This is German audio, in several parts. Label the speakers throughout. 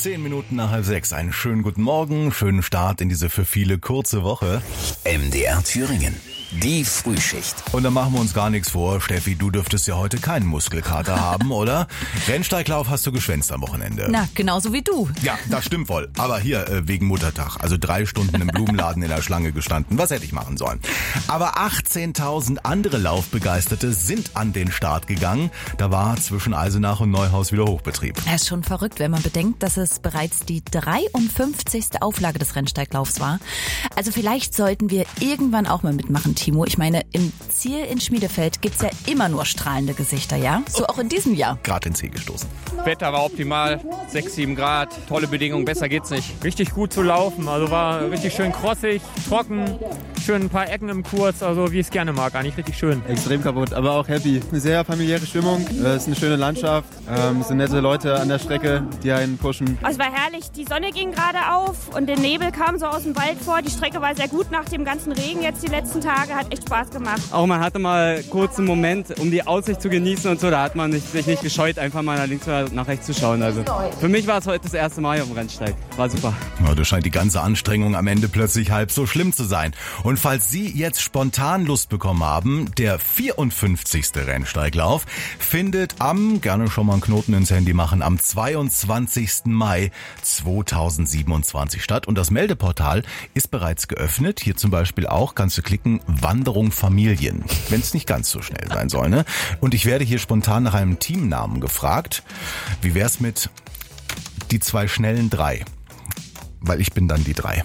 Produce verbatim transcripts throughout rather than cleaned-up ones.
Speaker 1: Zehn Minuten nach halb sechs. Einen schönen guten Morgen, schönen Start in diese für viele kurze Woche.
Speaker 2: M D R Thüringen. Die Frühschicht.
Speaker 1: Und da machen wir uns gar nichts vor. Steffi, du dürftest ja heute keinen Muskelkater haben, oder? Rennsteiglauf hast du geschwänzt am Wochenende.
Speaker 3: Na, genauso wie du.
Speaker 1: Ja, das stimmt wohl. Aber hier, äh, wegen Muttertag. Also drei Stunden im Blumenladen in der Schlange gestanden. Was hätte ich machen sollen? Aber achtzehntausend andere Laufbegeisterte sind an den Start gegangen. Da war zwischen Eisenach und Neuhaus wieder Hochbetrieb.
Speaker 3: Das ist schon verrückt, wenn man bedenkt, dass es bereits die dreiundfünfzigste Auflage des Rennsteiglaufs war. Also vielleicht sollten wir irgendwann auch mal mitmachen, Timo. Ich meine, im Ziel in Schmiedefeld gibt's ja immer nur strahlende Gesichter, ja? So auch in diesem Jahr.
Speaker 1: Gerade ins Ziel gestoßen.
Speaker 4: Wetter war optimal, sechs, sieben Grad, tolle Bedingungen, besser geht's nicht. Richtig gut zu laufen, also war richtig schön krossig, trocken, schön ein paar Ecken im Kurs, also wie ich es gerne mag, eigentlich richtig schön.
Speaker 5: Extrem kaputt, aber auch happy. Eine sehr familiäre Stimmung, es ist eine schöne Landschaft, es sind nette Leute an der Strecke, die einen pushen.
Speaker 6: Also es war herrlich, die Sonne ging gerade auf und der Nebel kam so aus dem Wald vor. Die Strecke war sehr gut nach dem ganzen Regen jetzt die letzten Tage, hat echt Spaß gemacht.
Speaker 7: Auch man hatte mal kurz einen Moment, um die Aussicht zu genießen und so, da hat man sich nicht gescheut, einfach mal nach links oder nach rechts zu schauen. Also für mich war es heute das erste Mal auf dem Rennsteig, war super.
Speaker 1: Ja, das scheint die ganze Anstrengung am Ende plötzlich halb so schlimm zu sein. Und falls Sie jetzt spontan Lust bekommen haben, der vierundfünfzigste Rennsteiglauf findet am, gerne schon mal einen Knoten ins Handy machen, am zweiundzwanzigsten Mai zweitausendsiebenundzwanzig statt. Und das Meldeportal ist bereits geöffnet. Hier zum Beispiel auch kannst du klicken, Wanderung Familien, wenn es nicht ganz so schnell sein soll, ne? Und ich werde hier spontan nach einem Teamnamen gefragt. Wie wär's mit die zwei schnellen drei? Weil ich bin dann die drei.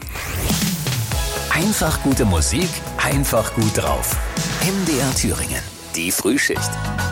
Speaker 2: Einfach gute Musik, einfach gut drauf. M D R Thüringen. Die Frühschicht.